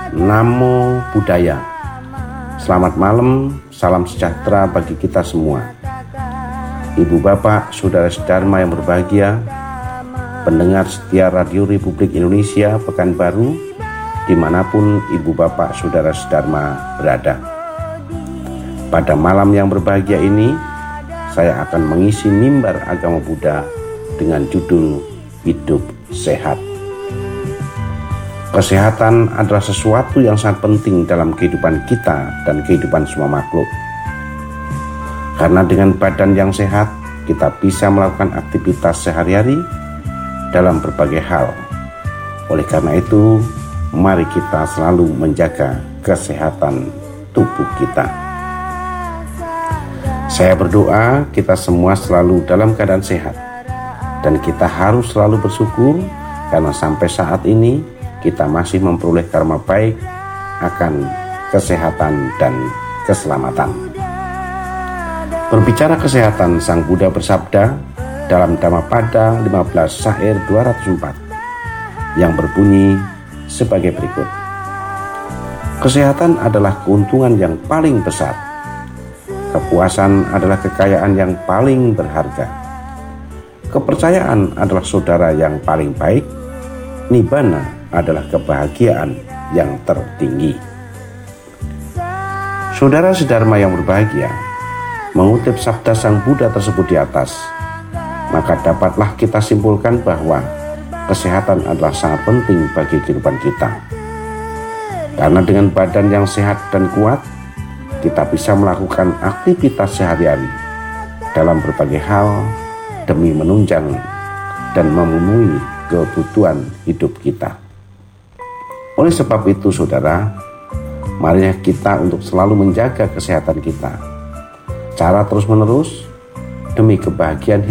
Namo Buddhaya. Selamat malam, salam sejahtera bagi kita semua. Ibu bapak, saudara sedharma yang berbahagia, pendengar setia Radio Republik Indonesia Pekanbaru, dimanapun ibu bapak saudara sedharma berada. Pada malam yang berbahagia ini, saya akan mengisi mimbar agama Buddha dengan judul Hidup Sehat. Kesehatan adalah sesuatu yang sangat penting dalam kehidupan kita dan kehidupan semua makhluk. Karena dengan badan yang sehat, kita bisa melakukan aktivitas sehari-hari dalam berbagai hal. Oleh karena itu, mari kita selalu menjaga kesehatan tubuh kita. Saya berdoa kita semua selalu dalam keadaan sehat. Dan kita harus selalu bersyukur karena sampai saat ini kita masih memperoleh karma baik akan kesehatan dan keselamatan. Berbicara kesehatan, Sang Buddha bersabda dalam Dhammapada 15 Syair 204 yang berbunyi sebagai berikut. Kesehatan adalah keuntungan yang paling besar. Kepuasan adalah kekayaan yang paling berharga. Kepercayaan adalah saudara yang paling baik. Nibbana adalah kebahagiaan yang tertinggi. Saudara sedharma yang berbahagia, mengutip sabda Sang Buddha tersebut di atas, maka dapatlah kita simpulkan bahwa kesehatan adalah sangat penting bagi kehidupan kita. Karena dengan badan yang sehat dan kuat, kita bisa melakukan aktivitas sehari-hari dalam berbagai hal demi menunjang dan memenuhi kebutuhan hidup kita. Oleh sebab itu, saudara, marilah kita untuk selalu menjaga kesehatan kita. Cara terus-menerus demi kebahagiaan